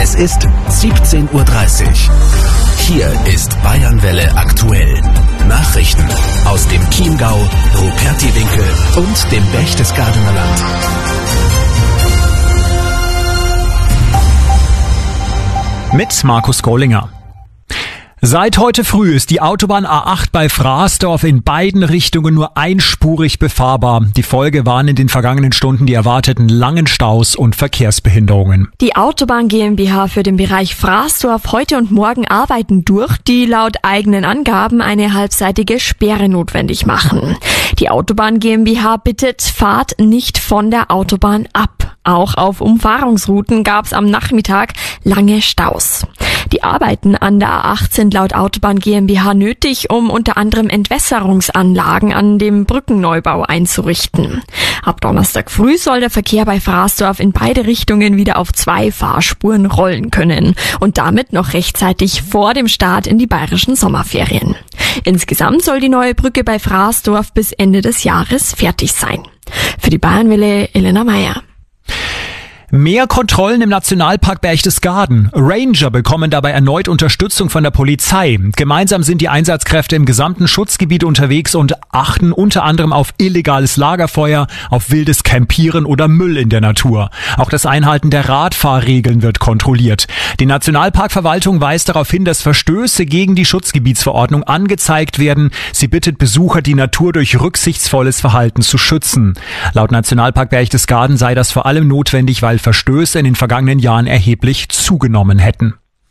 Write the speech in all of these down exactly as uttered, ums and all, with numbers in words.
Es ist siebzehn Uhr dreißig. Hier ist Bayernwelle aktuell. Nachrichten aus dem Chiemgau, Rupertiwinkel und dem Berchtesgadener Land. Mit Markus Gollinger. Seit heute früh ist die Autobahn A acht bei Fraßdorf in beiden Richtungen nur einspurig befahrbar. Die Folge waren in den vergangenen Stunden die erwarteten langen Staus und Verkehrsbehinderungen. Die Autobahn GmbH für den Bereich Fraßdorf heute und morgen Arbeiten durch, die laut eigenen Angaben eine halbseitige Sperre notwendig machen. Die Autobahn GmbH bittet, fahrt nicht von der Autobahn ab. Auch auf Umfahrungsrouten gab es am Nachmittag lange Staus. Die Arbeiten an der A acht sind laut Autobahn GmbH nötig, um unter anderem Entwässerungsanlagen an dem Brückenneubau einzurichten. Ab Donnerstag früh soll der Verkehr bei Fraßdorf in beide Richtungen wieder auf zwei Fahrspuren rollen können und damit noch rechtzeitig vor dem Start in die bayerischen Sommerferien. Insgesamt soll die neue Brücke bei Fraßdorf bis Ende des Jahres fertig sein. Für die Bayernwelle Elena Meyer. Mehr Kontrollen im Nationalpark Berchtesgaden. Ranger bekommen dabei erneut Unterstützung von der Polizei. Gemeinsam sind die Einsatzkräfte im gesamten Schutzgebiet unterwegs und achten unter anderem auf illegales Lagerfeuer, auf wildes Campieren oder Müll in der Natur. Auch das Einhalten der Radfahrregeln wird kontrolliert. Die Nationalparkverwaltung weist darauf hin, dass Verstöße gegen die Schutzgebietsverordnung angezeigt werden. Sie bittet Besucher, die Natur durch rücksichtsvolles Verhalten zu schützen. Laut Nationalpark Berchtesgaden sei das vor allem notwendig, weil Verstöße in den vergangenen Jahren erheblich zugenommen hätten.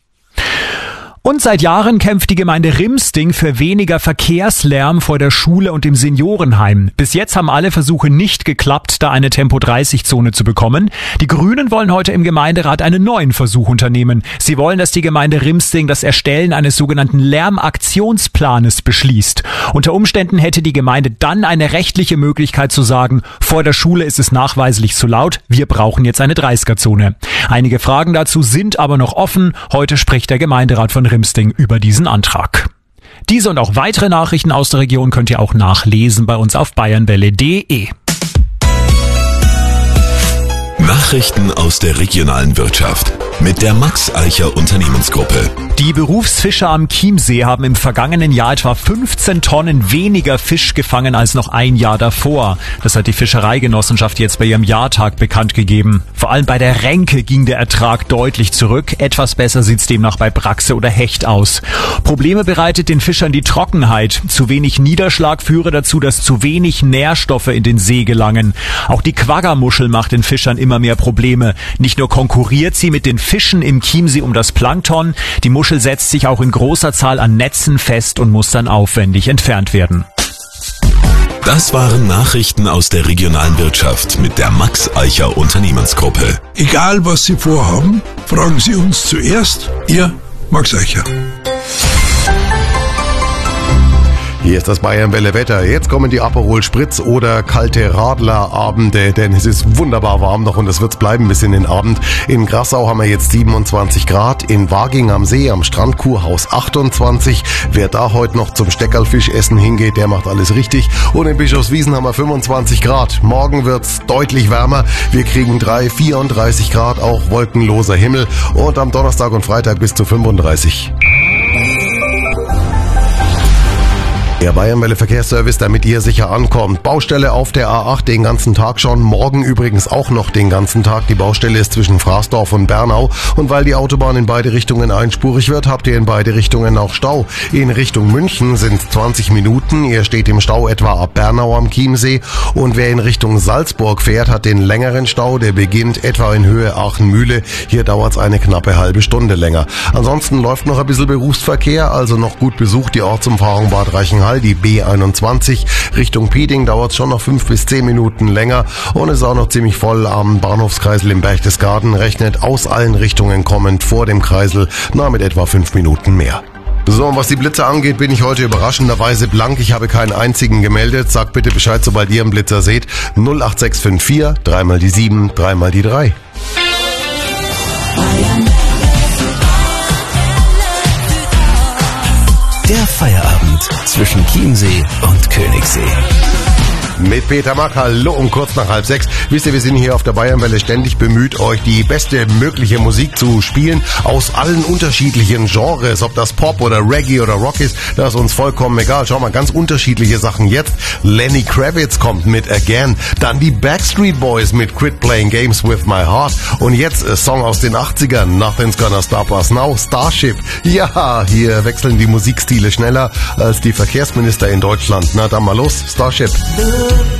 Und seit Jahren kämpft die Gemeinde Rimsting für weniger Verkehrslärm vor der Schule und im Seniorenheim. Bis jetzt haben alle Versuche nicht geklappt, da eine Tempo dreißig Zone zu bekommen. Die Grünen wollen heute im Gemeinderat einen neuen Versuch unternehmen. Sie wollen, dass die Gemeinde Rimsting das Erstellen eines sogenannten Lärmaktionsplanes beschließt. Unter Umständen hätte die Gemeinde dann eine rechtliche Möglichkeit zu sagen, vor der Schule ist es nachweislich zu laut, wir brauchen jetzt eine dreißiger Zone. Einige Fragen dazu sind aber noch offen. Heute spricht der Gemeinderat von Rimsting über diesen Antrag. Diese und auch weitere Nachrichten aus der Region könnt ihr auch nachlesen bei uns auf bayernwelle punkt de. Nachrichten aus der regionalen Wirtschaft mit der Max Eicher Unternehmensgruppe. Die Berufsfischer am Chiemsee haben im vergangenen Jahr etwa fünfzehn Tonnen weniger Fisch gefangen als noch ein Jahr davor. Das hat die Fischereigenossenschaft jetzt bei ihrem Jahrtag bekannt gegeben. Vor allem bei der Renke ging der Ertrag deutlich zurück. Etwas besser sieht's demnach bei Brachse oder Hecht aus. Probleme bereitet den Fischern die Trockenheit. Zu wenig Niederschlag führe dazu, dass zu wenig Nährstoffe in den See gelangen. Auch die Quaggermuschel macht den Fischern immer mehr Probleme. Nicht nur konkurriert sie mit den Fischen im Chiemsee um das Plankton, die Muschel setzt sich auch in großer Zahl an Netzen fest und muss dann aufwendig entfernt werden. Das waren Nachrichten aus der regionalen Wirtschaft mit der Max Eicher Unternehmensgruppe. Egal was Sie vorhaben, fragen Sie uns zuerst. Ihr Max Eicher. Hier ist das Bayernwelle Wetter. Jetzt kommen die Aperol Spritz oder kalte Radlerabende, denn es ist wunderbar warm noch und es wird's bleiben bis in den Abend. In Grassau haben wir jetzt siebenundzwanzig Grad, in Waging am See am Strandkuhhaus achtundzwanzig. Wer da heute noch zum Steckerlfisch essen hingeht, der macht alles richtig. Und in Bischofswiesen haben wir fünfundzwanzig Grad. Morgen wird's deutlich wärmer. Wir kriegen drei, vierunddreißig Grad, auch wolkenloser Himmel. Und am Donnerstag und Freitag bis zu fünfunddreißig. Der Bayernwelle Verkehrsservice, damit ihr sicher ankommt. Baustelle auf der A acht den ganzen Tag schon. Morgen übrigens auch noch den ganzen Tag. Die Baustelle ist zwischen Fraßdorf und Bernau. Und weil die Autobahn in beide Richtungen einspurig wird, habt ihr in beide Richtungen auch Stau. In Richtung München sind es zwanzig Minuten. Ihr steht im Stau etwa ab Bernau am Chiemsee. Und wer in Richtung Salzburg fährt, hat den längeren Stau. Der beginnt etwa in Höhe Aachen-Mühle. Hier dauert es eine knappe halbe Stunde länger. Ansonsten läuft noch ein bisschen Berufsverkehr, also noch gut besucht die Ortsumfahrung Bad Reichenhall. Die B einundzwanzig Richtung Pieding dauert es schon noch fünf bis zehn Minuten länger und ist auch noch ziemlich voll am Bahnhofskreisel im Berchtesgaden. Rechnet aus allen Richtungen kommend vor dem Kreisel, na mit etwa fünf Minuten mehr. So, und was die Blitze angeht, bin ich heute überraschenderweise blank. Ich habe keinen einzigen gemeldet. Sagt bitte Bescheid, sobald ihr einen Blitzer seht. null acht sechs fünf vier, dreimal die sieben, dreimal die drei. Der Feierabend zwischen Chiemsee und Königssee. mit Peter Mack. Hallo um kurz nach halb sechs. Wisst ihr, wir sind hier auf der Bayernwelle ständig bemüht, euch die beste mögliche Musik zu spielen aus allen unterschiedlichen Genres. Ob das Pop oder Reggae oder Rock ist, das ist uns vollkommen egal. Schau mal, ganz unterschiedliche Sachen jetzt. Lenny Kravitz kommt mit Again. Dann die Backstreet Boys mit Quit Playing Games with My Heart. Und jetzt ein Song aus den achtzigern. Nothing's Gonna Stop Us Now. Starship. Ja, hier wechseln die Musikstile schneller als die Verkehrsminister in Deutschland. Na, dann mal los. Starship.